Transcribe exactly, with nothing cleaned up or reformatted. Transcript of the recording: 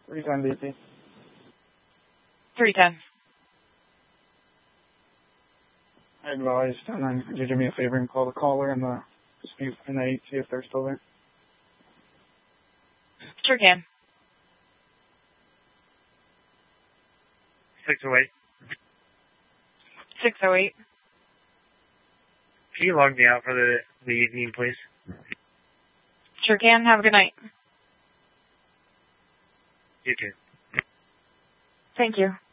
three ten B P. three ten. I advised, and then could you do me a favor and call the caller and the dispute and the see if they're still there? Sure can. six oh eight. six oh eight. Can you log me out for the, the evening, please? Sure can. Have a good night. You too. Thank you.